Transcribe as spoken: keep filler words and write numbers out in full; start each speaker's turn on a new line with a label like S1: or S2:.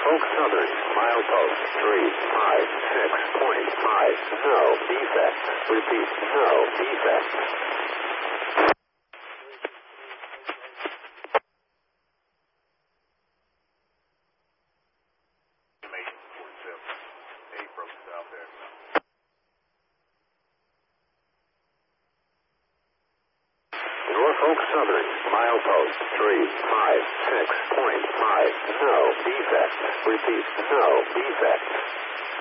S1: Norfolk Southern, milepost three five six point five, no defect. Repeat, no defect. Norfolk Southern, milepost three five six point five, no defect. Repeat, no defect.